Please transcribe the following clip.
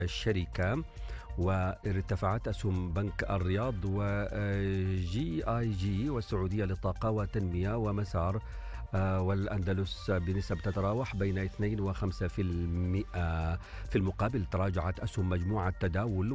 الشركة. وارتفعت أسهم بنك الرياض وجي آي جي والسعودية للطاقة والتنمية ومسار والأندلس بنسب تتراوح بين 2 و5%. في المقابل تراجعت أسهم مجموعة تداول